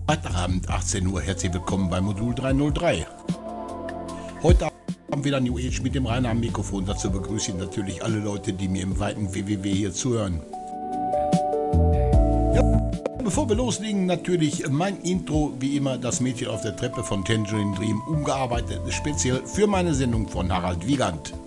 Freitagabend, 18 Uhr. Herzlich willkommen bei Modul 303. Heute Abend wieder New Age mit dem Rainer am Mikrofon. Dazu begrüße ich natürlich alle Leute, die mir im weiten WWW hier zuhören. Ja, bevor wir loslegen, natürlich mein Intro, wie immer, das Mädchen auf der Treppe von Tangerine Dream, umgearbeitet, speziell für meine Sendung von Harald Wiegand.